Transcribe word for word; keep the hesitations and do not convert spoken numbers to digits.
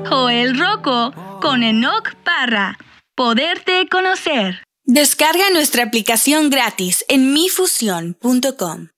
Joel Rocco con Enoch Parra. Poderte conocer. Descarga nuestra aplicación gratis en mi fusión punto com.